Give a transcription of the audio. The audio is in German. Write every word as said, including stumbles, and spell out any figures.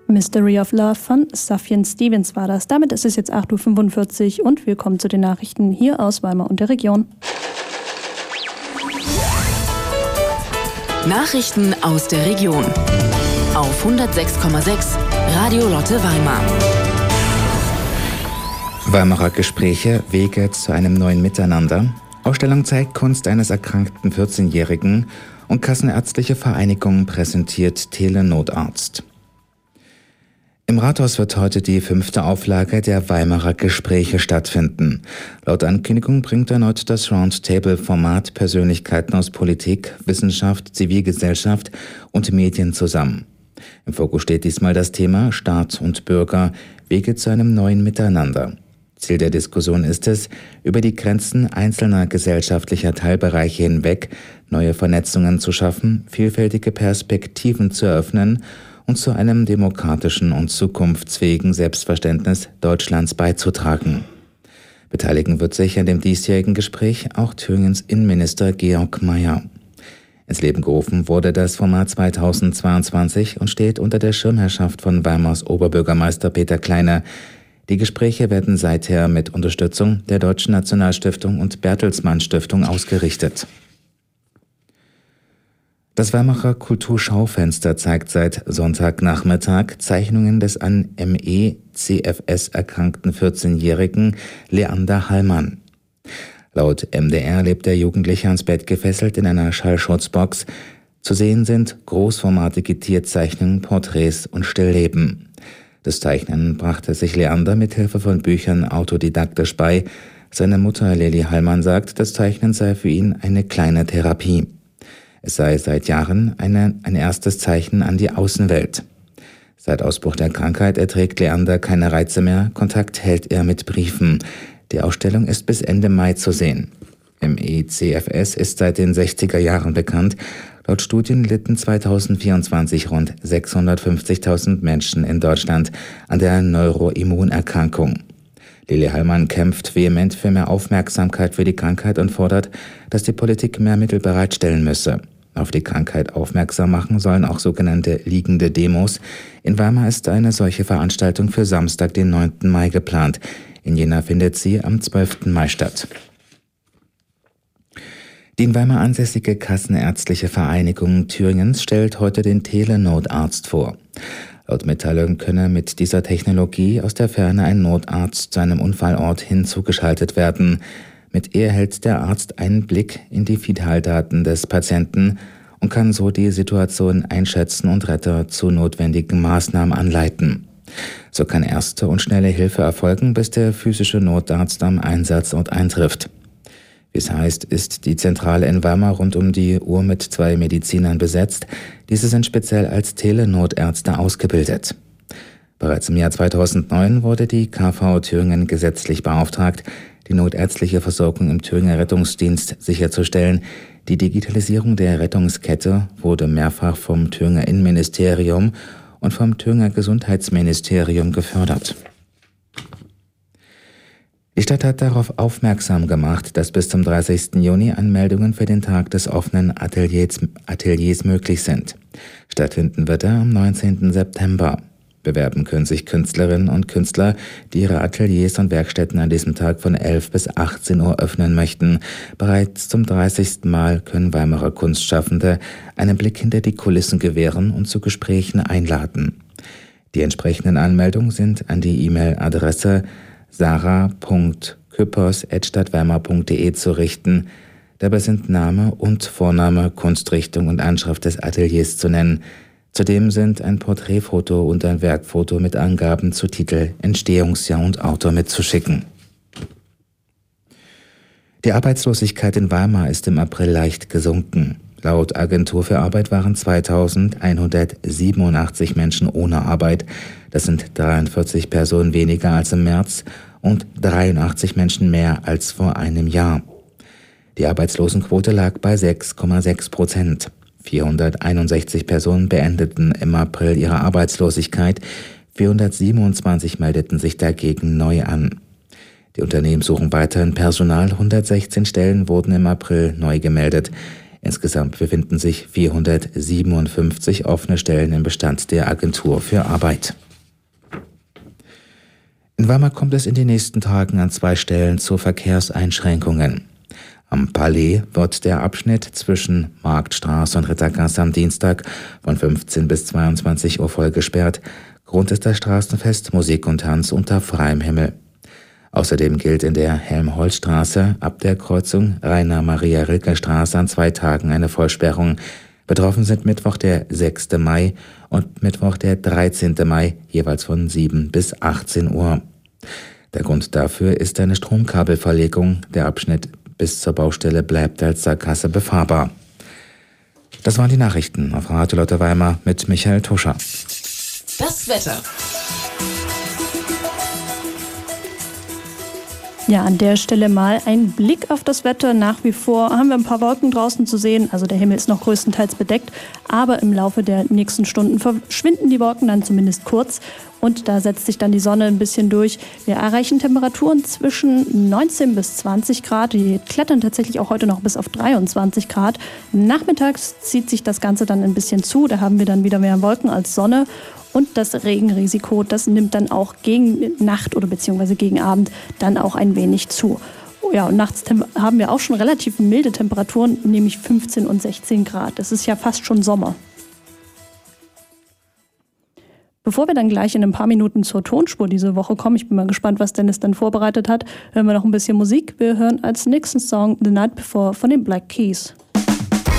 Mystery of Love von Sufjan Stevens war das. Damit ist es jetzt acht Uhr fünfundvierzig und wir kommen zu den Nachrichten hier aus Weimar und der Region. Nachrichten aus der Region auf hundertsechs Komma sechs Radio Lotte Weimar. Weimarer Gespräche, Wege zu einem neuen Miteinander. Ausstellung zeigt Kunst eines erkrankten vierzehnjährigen und Kassenärztliche Vereinigung präsentiert Telenotarzt. Im Rathaus wird heute die fünfte Auflage der Weimarer Gespräche stattfinden. Laut Ankündigung bringt erneut das Roundtable-Format Persönlichkeiten aus Politik, Wissenschaft, Zivilgesellschaft und Medien zusammen. Im Fokus steht diesmal das Thema Staat und Bürger, Wege zu einem neuen Miteinander. Ziel der Diskussion ist es, über die Grenzen einzelner gesellschaftlicher Teilbereiche hinweg neue Vernetzungen zu schaffen, vielfältige Perspektiven zu eröffnen und zu einem demokratischen und zukunftsfähigen Selbstverständnis Deutschlands beizutragen. Beteiligen wird sich an dem diesjährigen Gespräch auch Thüringens Innenminister Georg Mayer. Ins Leben gerufen wurde das Format zweitausendzweiundzwanzig und steht unter der Schirmherrschaft von Weimars Oberbürgermeister Peter Kleine. Die Gespräche werden seither mit Unterstützung der Deutschen Nationalstiftung und Bertelsmann Stiftung ausgerichtet. Das Weimarer Kulturschaufenster zeigt seit Sonntagnachmittag Zeichnungen des an M E C F S erkrankten vierzehnjährigen Leander Hallmann. Laut M D R lebt der Jugendliche ans Bett gefesselt in einer Schallschutzbox. Zu sehen sind großformatige Tierzeichnungen, Porträts und Stillleben. Das Zeichnen brachte sich Leander mit Hilfe von Büchern autodidaktisch bei. Seine Mutter Lili Hallmann sagt, das Zeichnen sei für ihn eine kleine Therapie. Es sei seit Jahren eine, ein erstes Zeichen an die Außenwelt. Seit Ausbruch der Krankheit erträgt Leander keine Reize mehr, Kontakt hält er mit Briefen. Die Ausstellung ist bis Ende Mai zu sehen. M E C F S ist seit den sechziger Jahren bekannt. Laut Studien litten zweitausendvierundzwanzig rund sechshundertfünfzigtausend Menschen in Deutschland an der Neuroimmunerkrankung. Lili Hallmann kämpft vehement für mehr Aufmerksamkeit für die Krankheit und fordert, dass die Politik mehr Mittel bereitstellen müsse. Auf die Krankheit aufmerksam machen sollen auch sogenannte liegende Demos. In Weimar ist eine solche Veranstaltung für Samstag, den neunten Mai geplant. In Jena findet sie am zwölften Mai statt. Die in Weimar ansässige Kassenärztliche Vereinigung Thüringens stellt heute den Telenotarzt vor. Laut Mitteilung könne mit dieser Technologie aus der Ferne ein Notarzt zu einem Unfallort hin zugeschaltet werden. Mit ihr hält der Arzt einen Blick in die Vitaldaten des Patienten und kann so die Situation einschätzen und Retter zu notwendigen Maßnahmen anleiten. So kann erste und schnelle Hilfe erfolgen, bis der physische Notarzt am Einsatzort eintrifft. Wie es heißt, ist die Zentrale in Weimar rund um die Uhr mit zwei Medizinern besetzt. Diese sind speziell als Telenotärzte ausgebildet. Bereits im Jahr zweitausendneun wurde die K V Thüringen gesetzlich beauftragt, die notärztliche Versorgung im Thüringer Rettungsdienst sicherzustellen. Die Digitalisierung der Rettungskette wurde mehrfach vom Thüringer Innenministerium und vom Thüringer Gesundheitsministerium gefördert. Die Stadt hat darauf aufmerksam gemacht, dass bis zum dreißigsten Juni Anmeldungen für den Tag des offenen Ateliers, Ateliers möglich sind. Stattfinden wird er am neunzehnten September. Bewerben können sich Künstlerinnen und Künstler, die ihre Ateliers und Werkstätten an diesem Tag von elf bis achtzehn Uhr öffnen möchten. Bereits zum dreißigsten Mal können Weimarer Kunstschaffende einen Blick hinter die Kulissen gewähren und zu Gesprächen einladen. Die entsprechenden Anmeldungen sind an die E-Mail-Adresse sarah punkt küppers at stadtweimar punkt de zu richten. Dabei sind Name und Vorname, Kunstrichtung und Anschrift des Ateliers zu nennen. Zudem sind ein Porträtfoto und ein Werkfoto mit Angaben zu Titel, Entstehungsjahr und Autor mitzuschicken. Die Arbeitslosigkeit in Weimar ist im April leicht gesunken. Laut Agentur für Arbeit waren zweitausendeinhundertsiebenundachtzig Menschen ohne Arbeit. Das sind dreiundvierzig Personen weniger als im März und dreiundachtzig Menschen mehr als vor einem Jahr. Die Arbeitslosenquote lag bei sechs Komma sechs Prozent. vierhunderteinundsechzig Personen beendeten im April ihre Arbeitslosigkeit, vierhundertsiebenundzwanzig meldeten sich dagegen neu an. Die Unternehmen suchen weiterhin Personal, hundertsechzehn Stellen wurden im April neu gemeldet. Insgesamt befinden sich vierhundertsiebenundfünfzig offene Stellen im Bestand der Agentur für Arbeit. In Weimar kommt es in den nächsten Tagen an zwei Stellen zu Verkehrseinschränkungen. Am Palais wird der Abschnitt zwischen Marktstraße und Rittergasse am Dienstag von fünfzehn bis zweiundzwanzig Uhr voll gesperrt. Grund ist das Straßenfest Musik und Tanz unter freiem Himmel. Außerdem gilt in der Helmholtzstraße ab der Kreuzung Rainer-Maria-Rilke-Straße an zwei Tagen eine Vollsperrung. Betroffen sind Mittwoch der sechste Mai und Mittwoch der dreizehnte Mai, jeweils von sieben bis achtzehn Uhr. Der Grund dafür ist eine Stromkabelverlegung. Der Abschnitt bis zur Baustelle bleibt als Sackgasse befahrbar. Das waren die Nachrichten auf Radio Lotte Weimar mit Michael Tuscher. Das Wetter. Ja, an der Stelle mal ein Blick auf das Wetter. Nach wie vor haben wir ein paar Wolken draußen zu sehen. Also der Himmel ist noch größtenteils bedeckt. Aber im Laufe der nächsten Stunden verschwinden die Wolken dann zumindest kurz. Und da setzt sich dann die Sonne ein bisschen durch. Wir erreichen Temperaturen zwischen neunzehn bis zwanzig Grad. Die klettern tatsächlich auch heute noch bis auf dreiundzwanzig Grad. Nachmittags zieht sich das Ganze dann ein bisschen zu. Da haben wir dann wieder mehr Wolken als Sonne. Und das Regenrisiko, das nimmt dann auch gegen Nacht oder beziehungsweise gegen Abend dann auch ein wenig zu. Oh ja, und nachts haben wir auch schon relativ milde Temperaturen, nämlich fünfzehn und sechzehn Grad. Das ist ja fast schon Sommer. Bevor wir dann gleich in ein paar Minuten zur Tonspur diese Woche kommen, ich bin mal gespannt, was Dennis dann vorbereitet hat, hören wir noch ein bisschen Musik. Wir hören als nächsten Song The Night Before von den Black Keys.